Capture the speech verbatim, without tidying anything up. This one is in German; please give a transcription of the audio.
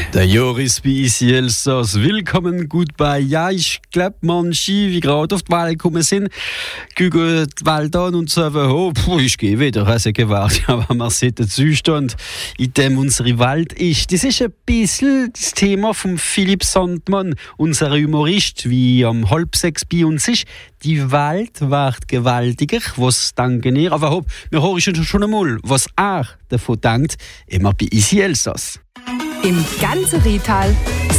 Der Joris bei Easy Elsass. Willkommen, goodbye. Ja, ich glaube, manche, wie gerade auf die Wahl gekommen sind, gucken die Welt an und sagen, oh, puh, ich gehe wieder. Also gewartet, aber man sieht den Zustand, in dem unsere Welt ist. Das ist ein bisschen das Thema von Philipp Sandmann, unser Humorist, wie am halb sechs bei uns ist. Die Welt wird gewaltiger. Was denken ihr? Aber hopp, wir hören schon einmal, was er davon denkt, immer bei Easy Elsass. Im ganzen Rital